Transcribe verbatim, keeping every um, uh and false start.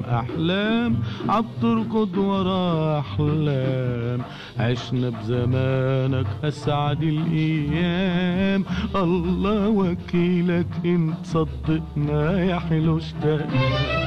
أحلام عبتركض ورا أحلام. عشنا بزمانك أسعد الأيام، الله وكيلك إن تصدقنا يا حلو اشتقنا.